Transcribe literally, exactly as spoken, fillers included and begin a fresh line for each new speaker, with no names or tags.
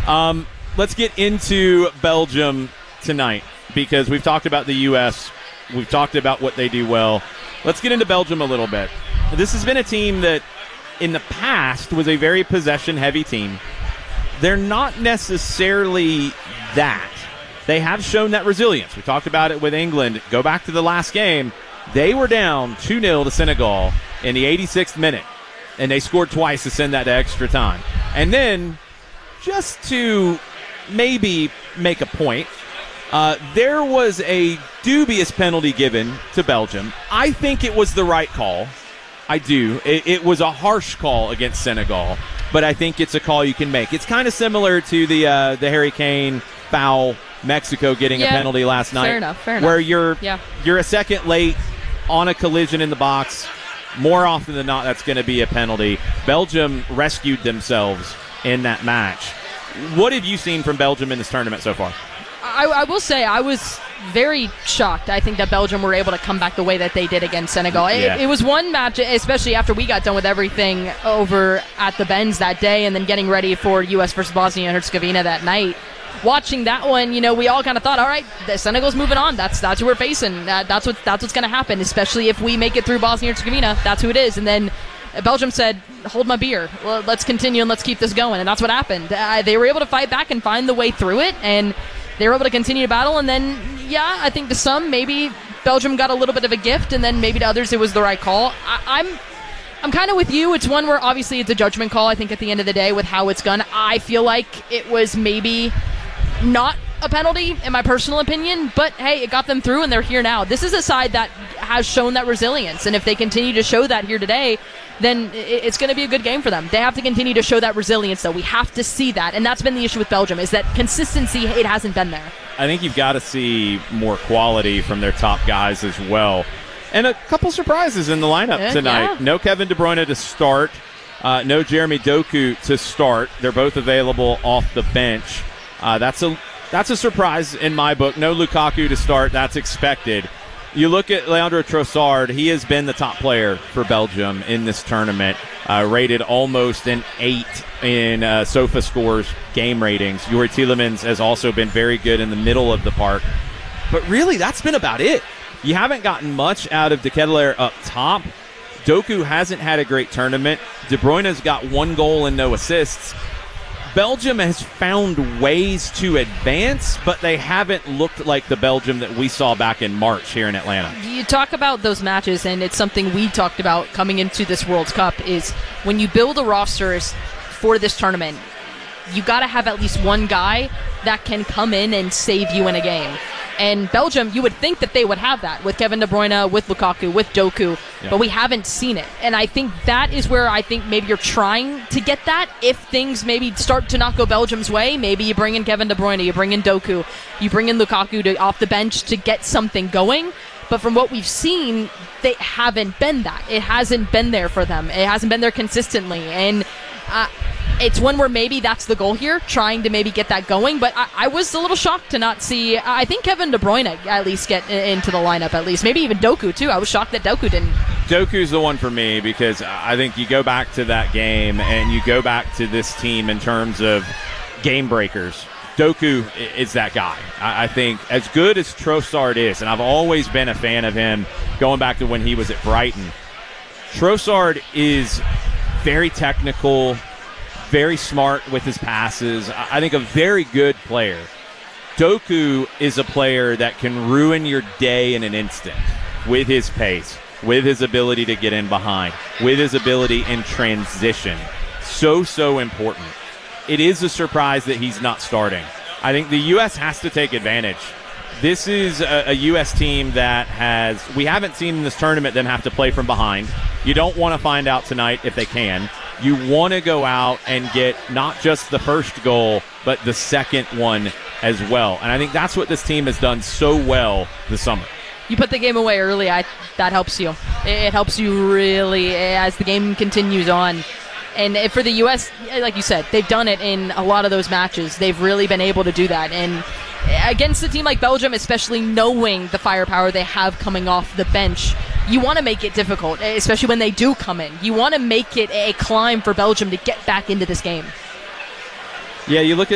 Um, let's get into Belgium tonight because we've talked about the U S. We've talked about what they do well. Let's get into Belgium a little bit. This has been a team that in the past was a very possession-heavy team. They're not necessarily that. They have shown that resilience. We talked about it with England. Go back to the last game. They were down two nil to Senegal in the eighty-sixth minute, and they scored twice to send that to extra time. And then, just to maybe make a point, uh, there was a dubious penalty given to Belgium. I think it was the right call. I do. It, it was a harsh call against Senegal, but I think it's a call you can make. It's kind of similar to the uh, the Harry Kane foul, Mexico getting
yeah,
a penalty last night.
Fair enough, fair enough.
Where you're,
yeah.
you're a second late on a collision in the box. More often than not, that's going to be a penalty. Belgium rescued themselves in that match. What have you seen from Belgium in this tournament so far?
I, I will say I was very shocked. I think that Belgium were able to come back the way that they did against Senegal. It,
yeah.
it was one match, especially after we got done with everything over at the Benz that day and then getting ready for U S versus Bosnia and Herzegovina that night. Watching that one, you know, we all kind of thought, all right, the Senegal's moving on. That's that's who we're facing. That, that's what that's what's going to happen, especially if we make it through Bosnia and Herzegovina. That's who it is. And then Belgium said, hold my beer. Well, let's continue and let's keep this going. And that's what happened. Uh, they were able to fight back and find the way through it. And they were able to continue to battle, and then, yeah, I think to some, maybe Belgium got a little bit of a gift, and then maybe to others it was the right call. I, I'm I'm kind of with you. It's one where obviously it's a judgment call, I think, at the end of the day with how it's gone. I feel like it was maybe not a penalty, in my personal opinion, but, hey, it got them through, and they're here now. This is a side that has shown that resilience, and if they continue to show that here today, then it's going to be a good game for them. They have to continue to show that resilience, though. We have to see that, and that's been the issue with Belgium, is that consistency, it hasn't been there.
I think you've got to see more quality from their top guys as well. And a couple surprises in the lineup
yeah,
tonight.
Yeah.
No Kevin De Bruyne to start. Uh, no Jeremy Doku to start. They're both available off the bench. Uh, that's a that's a surprise in my book. No Lukaku to start. That's expected. You look at Leandro Trossard, he has been the top player for Belgium in this tournament, uh, rated almost an eight in uh, SofaScore's game ratings. Youri Tielemans has also been very good in the middle of the park. But really, that's been about it. You haven't gotten much out of De Ketelaere up top. Doku hasn't had a great tournament. De Bruyne's got one goal and no assists. Belgium has found ways to advance, but they haven't looked like the Belgium that we saw back in March here in Atlanta.
You talk about those matches, and it's something we talked about coming into this World Cup, is when you build a roster for this tournament, you got to have at least one guy that can come in and save you in a game. And Belgium, you would think that they would have that with Kevin De Bruyne, with Lukaku, with Doku, yeah. but we haven't seen it. And I think that is where I think maybe you're trying to get that. If things maybe start to not go Belgium's way, maybe you bring in Kevin De Bruyne, you bring in Doku, you bring in Lukaku to, off the bench to get something going. But from what we've seen, they haven't been that. It hasn't been there for them. It hasn't been there consistently. And uh, it's one where maybe that's the goal here, trying to maybe get that going. But I, I was a little shocked to not see, I think Kevin De Bruyne at least get into the lineup at least. Maybe even Doku, too. I was shocked that Doku didn't.
Doku's the one for me because I think you go back to that game and you go back to this team in terms of game breakers. Doku is that guy. I think as good as Trossard is, and I've always been a fan of him going back to when he was at Brighton, Trossard is very technical, very smart with his passes. I think a very good player. Doku is a player that can ruin your day in an instant with his pace, with his ability to get in behind, with his ability in transition. So, so important. It is a surprise that he's not starting. I think the U S has to take advantage. This is a, a U S team that has, we haven't seen in this tournament them have to play from behind. You don't want to find out tonight if they can. You want to go out and get not just the first goal, but the second one as well. And I think that's what this team has done so well this summer.
You put the game away early, I, that helps you. It helps you really as the game continues on. And for the U S, like you said, they've done it in a lot of those matches. They've really been able to do that. And against a team like Belgium, especially knowing the firepower they have coming off the bench, you want to make it difficult, especially when they do come in. You want to make it a climb for Belgium to get back into this game.
Yeah, you look at